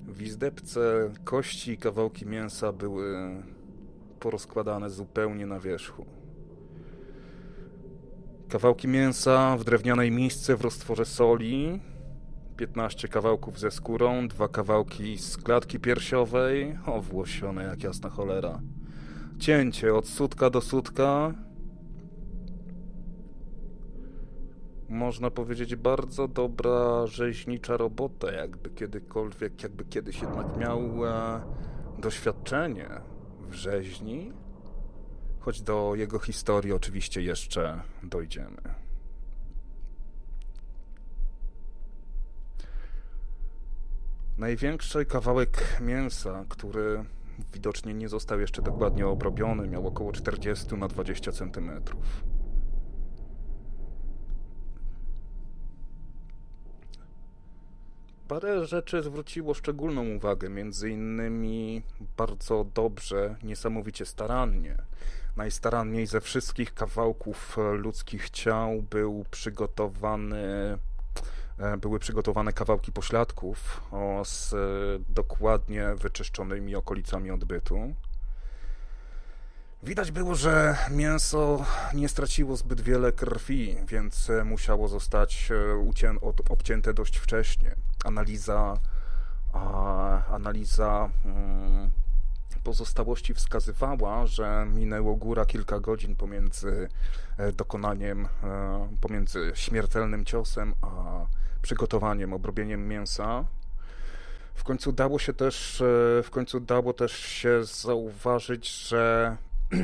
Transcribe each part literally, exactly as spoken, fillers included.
W izdebce kości i kawałki mięsa były porozkładane zupełnie na wierzchu. Kawałki mięsa w drewnianej misce w roztworze soli, piętnaście kawałków ze skórą, dwa kawałki z klatki piersiowej, owłosione jak jasna cholera. Cięcie od sutka do sutka. Można powiedzieć, bardzo dobra rzeźnicza robota, jakby kiedykolwiek, jakby kiedyś jednak miał e, doświadczenie w rzeźni. Choć do jego historii oczywiście jeszcze dojdziemy. Największy kawałek mięsa, który widocznie nie został jeszcze dokładnie obrobiony, miał około czterdzieści na dwadzieścia centymetrów. Parę rzeczy zwróciło szczególną uwagę, między innymi bardzo dobrze, niesamowicie starannie. Najstaranniej ze wszystkich kawałków ludzkich ciał był przygotowany, były przygotowane kawałki pośladków z dokładnie wyczyszczonymi okolicami odbytu. Widać było, że mięso nie straciło zbyt wiele krwi, więc musiało zostać ucię- obcięte dość wcześnie. Analiza, a, analiza mm, pozostałości wskazywała, że minęło góra kilka godzin pomiędzy dokonaniem, pomiędzy śmiertelnym ciosem a przygotowaniem, obrobieniem mięsa. W końcu dało się też, w końcu dało też się zauważyć, że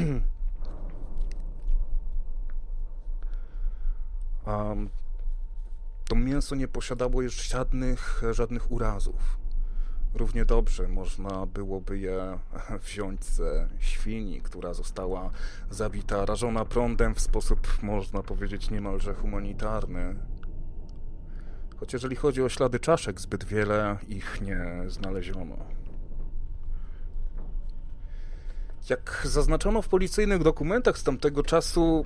um, to mięso nie posiadało już żadnych, żadnych urazów. Równie dobrze można byłoby je wziąć ze świni, która została zabita, rażona prądem w sposób, można powiedzieć, niemalże humanitarny. Choć jeżeli chodzi o ślady czaszek, zbyt wiele ich nie znaleziono. Jak zaznaczono w policyjnych dokumentach z tamtego czasu,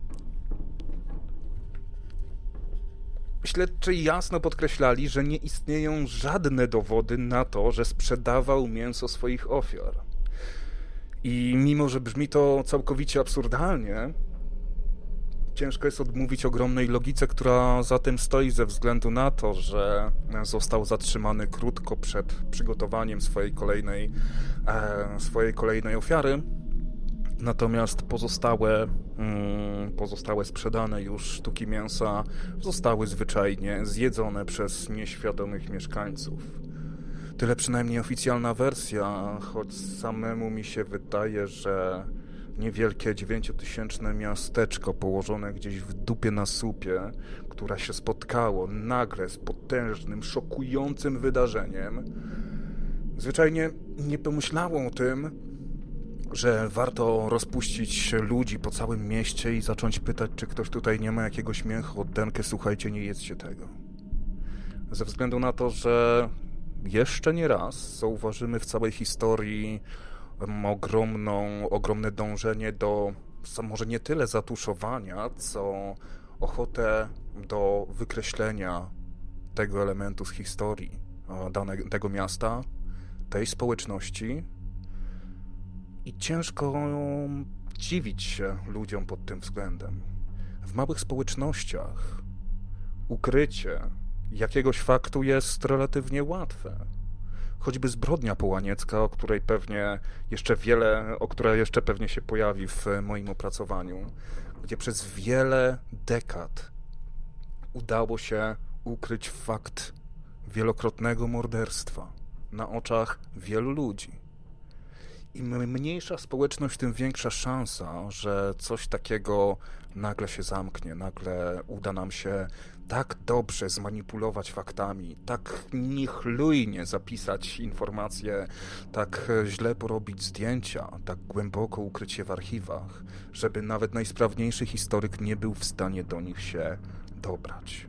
śledczy jasno podkreślali, że nie istnieją żadne dowody na to, że sprzedawał mięso swoich ofiar. I mimo, że brzmi to całkowicie absurdalnie, ciężko jest odmówić ogromnej logice, która za tym stoi ze względu na to, że został zatrzymany krótko przed przygotowaniem swojej kolejnej, e, swojej kolejnej ofiary. Natomiast pozostałe, mm, pozostałe sprzedane już sztuki mięsa zostały zwyczajnie zjedzone przez nieświadomych mieszkańców. Tyle przynajmniej oficjalna wersja, choć samemu mi się wydaje, że niewielkie dziewięciotysięczne miasteczko położone gdzieś w dupie na słupie, które się spotkało nagle z potężnym, szokującym wydarzeniem, zwyczajnie nie pomyślało o tym, że warto rozpuścić ludzi po całym mieście i zacząć pytać, czy ktoś tutaj nie ma jakiegoś mięcha oddenkę, słuchajcie, nie jedzcie tego. Ze względu na to, że jeszcze nie raz zauważymy w całej historii ogromną, ogromne dążenie do może nie tyle zatuszowania, co ochotę do wykreślenia tego elementu z historii danego, tego miasta, tej społeczności. I ciężko dziwić się ludziom pod tym względem. W małych społecznościach ukrycie jakiegoś faktu jest relatywnie łatwe. Choćby zbrodnia połaniecka, o której pewnie jeszcze wiele, o której jeszcze pewnie się pojawi w moim opracowaniu, gdzie przez wiele dekad udało się ukryć fakt wielokrotnego morderstwa na oczach wielu ludzi. Im mniejsza społeczność, tym większa szansa, że coś takiego nagle się zamknie, nagle uda nam się tak dobrze zmanipulować faktami, tak niechlujnie zapisać informacje, tak źle porobić zdjęcia, tak głęboko ukryć je w archiwach, żeby nawet najsprawniejszy historyk nie był w stanie do nich się dobrać.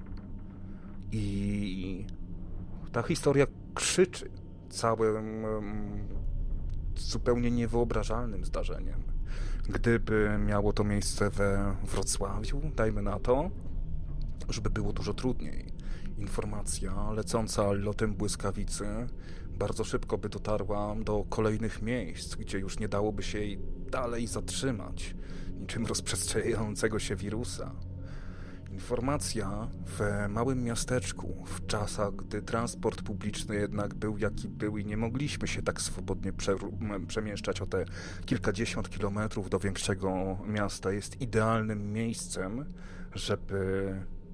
I ta historia krzyczy całym zupełnie niewyobrażalnym zdarzeniem. Gdyby miało to miejsce we Wrocławiu, dajmy na to, żeby było dużo trudniej. Informacja lecąca lotem błyskawicy bardzo szybko by dotarła do kolejnych miejsc, gdzie już nie dałoby się jej dalej zatrzymać, niczym rozprzestrzeniającego się wirusa. Informacja w małym miasteczku, w czasach, gdy transport publiczny jednak był jaki był i nie mogliśmy się tak swobodnie prze, przemieszczać o te kilkadziesiąt kilometrów do większego miasta, jest idealnym miejscem, żeby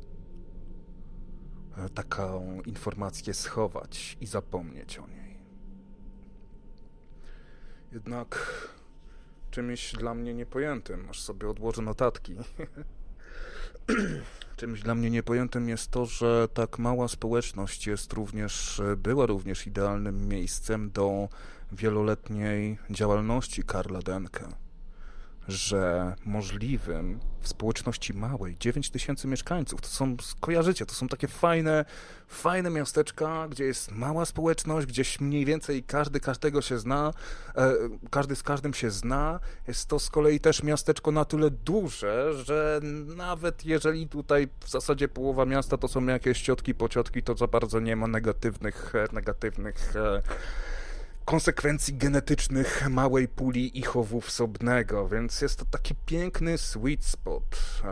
taką informację schować i zapomnieć o niej. Jednak czymś dla mnie niepojętym, aż sobie odłożę notatki, czymś dla mnie niepojętym jest to, że tak mała społeczność jest również, była również idealnym miejscem do wieloletniej działalności Karla Denke. Że możliwym w społeczności małej, dziewięć tysięcy mieszkańców, to są, kojarzycie, to są takie fajne, fajne miasteczka, gdzie jest mała społeczność, gdzieś mniej więcej każdy każdego się zna, e, każdy z każdym się zna. Jest to z kolei też miasteczko na tyle duże, że nawet jeżeli tutaj w zasadzie połowa miasta to są jakieś ciotki, pociotki, to za bardzo nie ma negatywnych, negatywnych e, konsekwencji genetycznych małej puli i chowu wsobnego, więc jest to taki piękny sweet spot.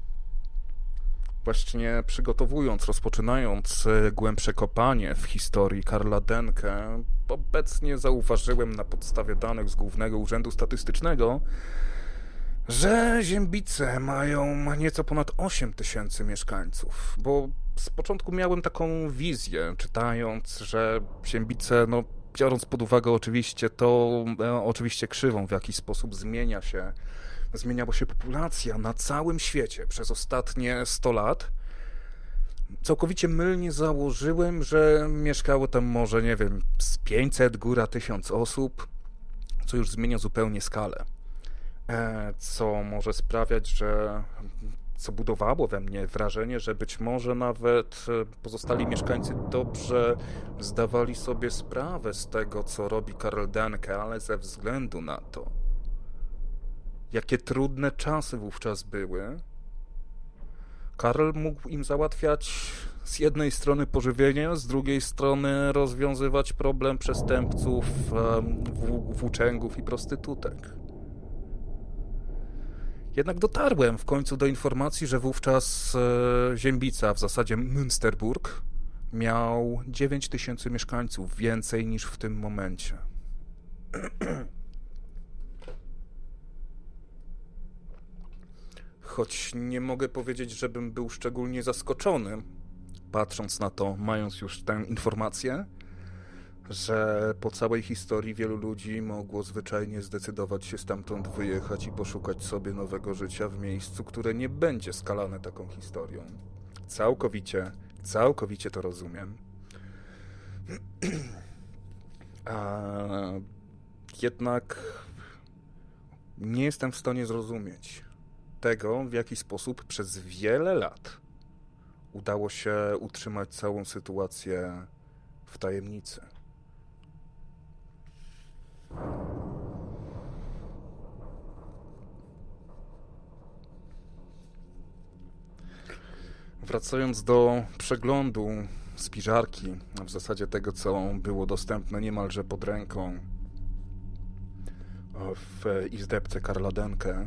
Właśnie przygotowując, rozpoczynając głębsze kopanie w historii Karla Denke, obecnie zauważyłem na podstawie danych z Głównego Urzędu Statystycznego, że Ziębice mają nieco ponad osiem tysięcy mieszkańców, bo z początku miałem taką wizję, czytając, że Ziębice, no biorąc pod uwagę oczywiście to, e, oczywiście krzywą, w jaki sposób zmienia się, zmieniała się populacja na całym świecie przez ostatnie sto lat, całkowicie mylnie założyłem, że mieszkało tam może, nie wiem, z pięćset, góra tysiąc osób, co już zmienia zupełnie skalę. E, co może sprawiać, że co budowało we mnie wrażenie, że być może nawet pozostali mieszkańcy dobrze zdawali sobie sprawę z tego, co robi Karl Denke, ale ze względu na to, jakie trudne czasy wówczas były, Karl mógł im załatwiać z jednej strony pożywienie, z drugiej strony rozwiązywać problem przestępców, włóczęgów i prostytutek. Jednak dotarłem w końcu do informacji, że wówczas e, Ziębica, w zasadzie Münsterburg, miał dziewięć tysięcy mieszkańców, więcej niż w tym momencie. Choć nie mogę powiedzieć, żebym był szczególnie zaskoczony, patrząc na to, mając już tę informację, że po całej historii wielu ludzi mogło zwyczajnie zdecydować się stamtąd wyjechać i poszukać sobie nowego życia w miejscu, które nie będzie skalane taką historią. Całkowicie, całkowicie to rozumiem. A jednak nie jestem w stanie zrozumieć tego, w jaki sposób przez wiele lat udało się utrzymać całą sytuację w tajemnicy. Wracając do przeglądu spiżarki, w zasadzie tego, co było dostępne niemalże pod ręką w izdebce Karla Denke,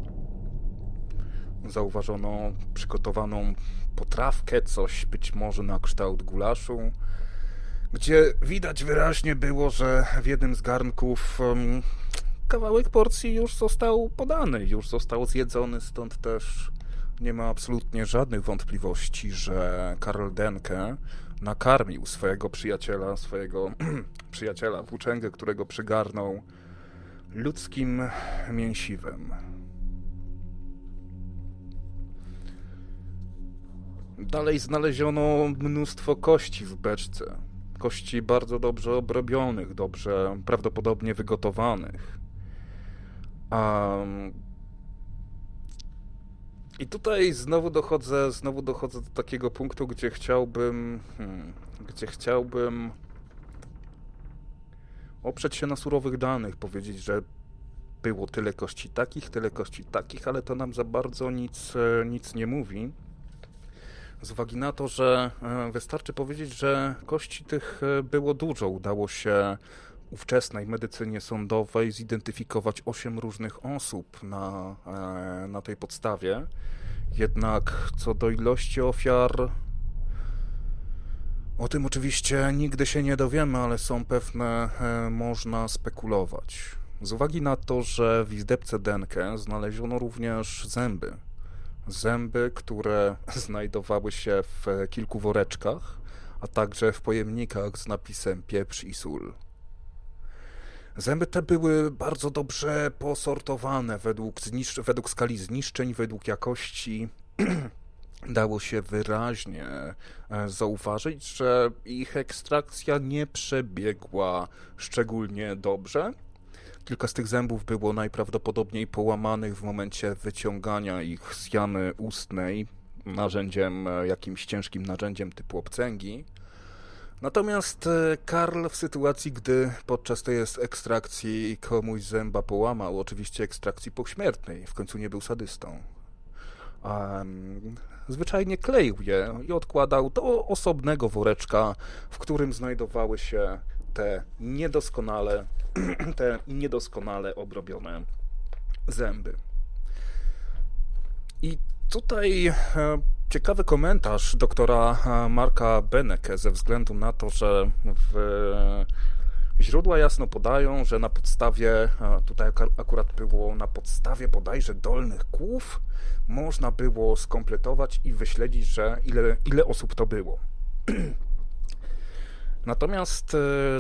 zauważono przygotowaną potrawkę, coś być może na kształt gulaszu, gdzie widać wyraźnie było, że w jednym z garnków um, kawałek porcji już został podany, już został zjedzony, stąd też nie ma absolutnie żadnych wątpliwości, że Karl Denke nakarmił swojego przyjaciela, swojego przyjaciela, włóczęgę, którego przygarnął, ludzkim mięsiwem. Dalej znaleziono mnóstwo kości w beczce. Kości bardzo dobrze obrobionych, dobrze prawdopodobnie wygotowanych. Um, I tutaj znowu dochodzę, znowu dochodzę do takiego punktu, gdzie chciałbym, hmm, gdzie chciałbym oprzeć się na surowych danych, powiedzieć, że było tyle kości takich, tyle kości takich, ale to nam za bardzo nic, nic nie mówi. z uwagi na to, że wystarczy powiedzieć, że kości tych było dużo. Udało się ówczesnej medycynie sądowej zidentyfikować osiem różnych osób na, na tej podstawie. Jednak co do ilości ofiar, o tym oczywiście nigdy się nie dowiemy, ale są pewne, można spekulować. Z uwagi na to, że w izdebce Denke znaleziono również zęby. Zęby, które znajdowały się w kilku woreczkach, a także w pojemnikach z napisem pieprz i sól. Zęby te były bardzo dobrze posortowane według, zniszcz- według skali zniszczeń, według jakości. Dało się wyraźnie zauważyć, że ich ekstrakcja nie przebiegła szczególnie dobrze. Kilka z tych zębów było najprawdopodobniej połamanych w momencie wyciągania ich z jamy ustnej narzędziem, jakimś ciężkim narzędziem typu obcęgi. Natomiast Karl w sytuacji, gdy podczas tej ekstrakcji komuś zęba połamał, oczywiście ekstrakcji pośmiertnej, w końcu nie był sadystą, um, zwyczajnie kleił je i odkładał do osobnego woreczka, w którym znajdowały się te niedoskonale, te niedoskonale obrobione zęby. I tutaj ciekawy komentarz doktora Marka Benecke ze względu na to, że w źródła jasno podają, że na podstawie, tutaj akurat było na podstawie bodajże dolnych głów, można było skompletować i wyśledzić, że ile, ile osób to było. Natomiast